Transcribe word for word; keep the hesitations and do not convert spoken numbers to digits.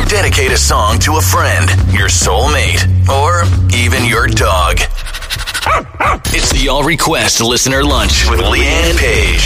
Dedicate a song to a friend, your soulmate, or even your dog. It's the All Request Listener Lunch with Leanne Page.